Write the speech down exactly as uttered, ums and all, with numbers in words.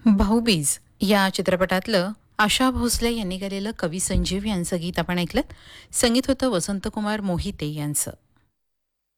भाऊबीज या चित्रपटातलं आशा भोसले यांनी गायलेलं कवी संजीव यांचं गीत आपण ऐकलं. संगीत होतं वसंतकुमार मोहिते यांचं.